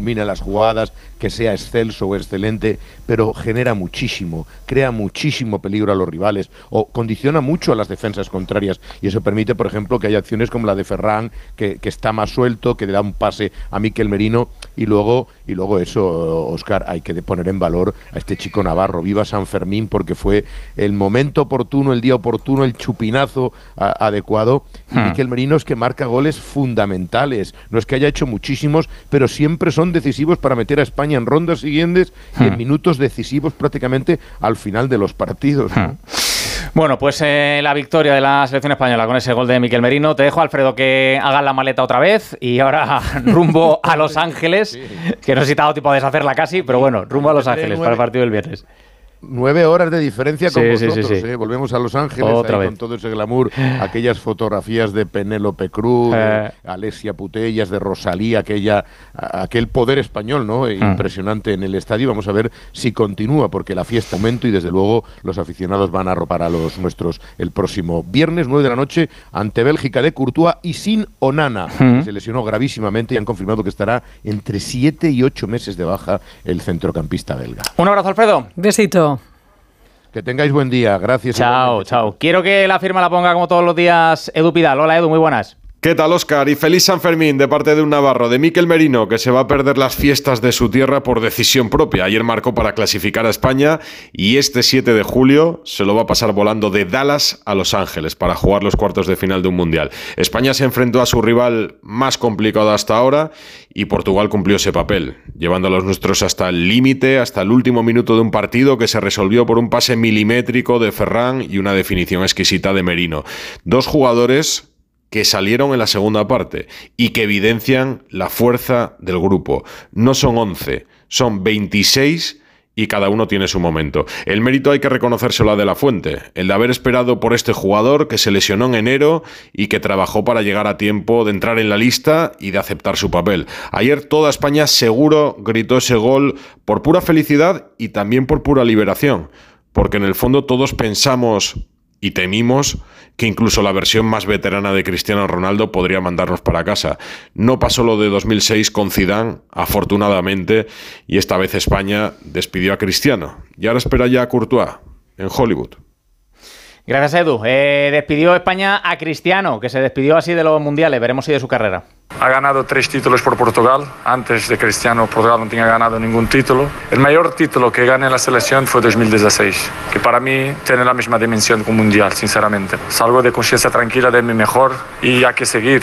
culmine las jugadas, que sea excelso o excelente, pero genera muchísimo, crea muchísimo peligro a los rivales o condiciona mucho a las defensas contrarias, y eso permite, por ejemplo, que haya acciones como la de Ferran, que está más suelto, que le da un pase a Mikel Merino, y luego eso, Óscar, hay que poner en valor a este chico navarro. Viva San Fermín, porque fue el momento oportuno, el día oportuno, el chupinazo adecuado. Y Mikel Merino es que marca goles fundamentales, no es que haya hecho muchísimos, pero siempre son decisivos para meter a España en rondas siguientes y en minutos decisivos prácticamente al final de los partidos, ¿no? Bueno, pues la victoria de la selección española con ese gol de Mikel Merino. Te dejo, Alfredo, que hagas la maleta otra vez y ahora rumbo a Los Ángeles, que no he citado tipo a deshacerla casi, pero bueno, rumbo a Los Ángeles para el partido del viernes. 9 horas de diferencia con vosotros, sí. Volvemos a Los Ángeles con todo ese glamour, aquellas fotografías de Penélope Cruz, de Alessia Putellas, de Rosalía, aquel poder español, ¿no? Impresionante en el estadio. Vamos a ver si continúa, porque la fiesta aumenta y desde luego los aficionados van a arropar a los nuestros el próximo viernes 9 de la noche ante Bélgica de Courtois y sin Onana, que se lesionó gravísimamente y han confirmado que estará entre 7 y 8 meses de baja el centrocampista belga. Un abrazo, Alfredo. Besito. Que tengáis buen día, gracias. Chao. Quiero que la firma la ponga como todos los días Edu Pidal. Hola, Edu, muy buenas. ¿Qué tal, Óscar? Y feliz San Fermín de parte de un navarro, de Mikel Merino, que se va a perder las fiestas de su tierra por decisión propia. Ayer marcó para clasificar a España y este 7 de julio se lo va a pasar volando de Dallas a Los Ángeles para jugar los cuartos de final de un mundial. España se enfrentó a su rival más complicado hasta ahora y Portugal cumplió ese papel, llevando a los nuestros hasta el límite, hasta el último minuto de un partido que se resolvió por un pase milimétrico de Ferran y una definición exquisita de Merino. Dos jugadores que salieron en la segunda parte y que evidencian la fuerza del grupo. No son 11, son 26 y cada uno tiene su momento. El mérito hay que reconocérselo a De La Fuente, el de haber esperado por este jugador que se lesionó en enero y que trabajó para llegar a tiempo de entrar en la lista y de aceptar su papel. Ayer toda España seguro gritó ese gol por pura felicidad y también por pura liberación, porque en el fondo todos pensamos y temimos que incluso la versión más veterana de Cristiano Ronaldo podría mandarnos para casa. No pasó lo de 2006 con Zidane, afortunadamente, y esta vez España despidió a Cristiano. Y ahora espera ya a Courtois, en Hollywood. Gracias, Edu. Despidió España a Cristiano, que se despidió así de los mundiales. Veremos si de su carrera. Ha ganado 3 títulos por Portugal. Antes de Cristiano, Portugal no tenía ganado ningún título. El mayor título que gané en la selección fue 2016, que para mí tiene la misma dimensión que un mundial, sinceramente. Salgo de conciencia tranquila de mi mejor y hay que seguir.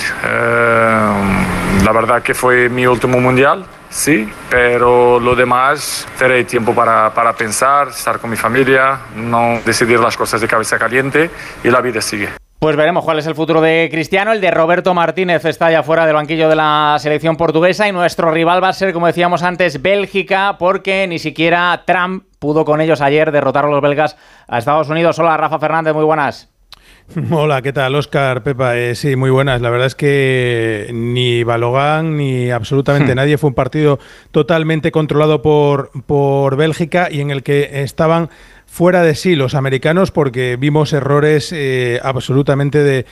La verdad que fue mi último mundial, sí, pero lo demás tendré tiempo para pensar, estar con mi familia, no decidir las cosas de cabeza caliente y la vida sigue. Pues veremos cuál es el futuro de Cristiano. El de Roberto Martínez está ya fuera del banquillo de la selección portuguesa y nuestro rival va a ser, como decíamos antes, Bélgica, porque ni siquiera Trump pudo con ellos ayer derrotar a los belgas a Estados Unidos. Hola, Rafa Fernández, muy buenas. Hola, ¿qué tal? Óscar, Pepa, sí, muy buenas. La verdad es que ni Balogan ni absolutamente nadie. Fue un partido totalmente controlado por Bélgica y en el que estaban fuera de sí los americanos, porque vimos errores absolutamente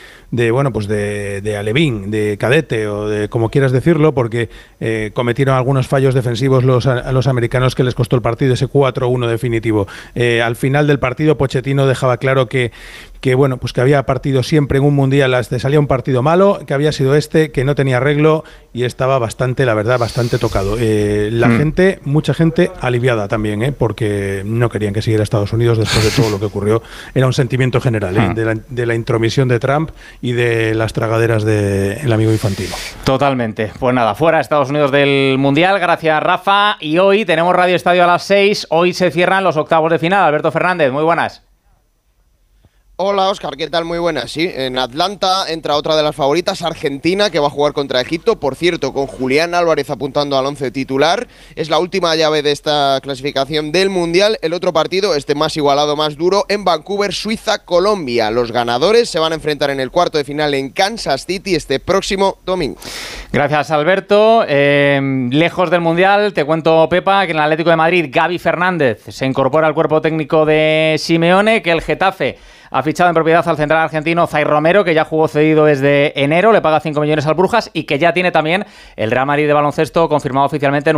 de alevín, de cadete o de como quieras decirlo, porque cometieron algunos fallos defensivos los americanos que les costó el partido, ese 4-1 definitivo. Al final del partido Pochettino dejaba claro que había partido siempre en un mundial, salía un partido malo, que había sido que no tenía arreglo y estaba bastante tocado. Mucha gente aliviada también, porque no querían que siguiera Estados Unidos después de todo lo que ocurrió. Era un sentimiento general de la intromisión de Trump y de las tragaderas del amigo Infantino. Totalmente. Pues nada, fuera Estados Unidos del Mundial. Gracias, Rafa. Y hoy tenemos Radio Estadio a las 6. Hoy se cierran los octavos de final. Alberto Fernández, muy buenas. Hola, Óscar, ¿qué tal? Muy buenas. Sí, en Atlanta entra otra de las favoritas, Argentina, que va a jugar contra Egipto. Por cierto, con Julián Álvarez apuntando al 11 titular. Es la última llave de esta clasificación del Mundial. El otro partido, más igualado, más duro, en Vancouver, Suiza, Colombia. Los ganadores se van a enfrentar en el cuarto de final en Kansas City este próximo domingo. Gracias, Alberto. Lejos del Mundial, te cuento, Pepa, que en el Atlético de Madrid, Gavi Fernández se incorpora al cuerpo técnico de Simeone, que el Getafe ha fichado en propiedad al central argentino Zaire Romero, que ya jugó cedido desde enero, le paga 5 millones al Brujas y que ya tiene también el Real Madrid de baloncesto confirmado oficialmente